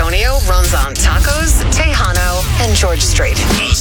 Antonio runs on Tacos, Tejano, and George Street.